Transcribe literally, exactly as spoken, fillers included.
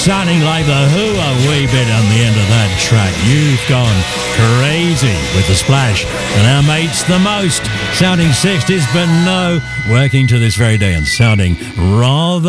Sounding like the Who a wee bit on the end of that track. You've gone crazy with the Splash. And our mates The Most, sounding sixties, but no, working to this very day and sounding rather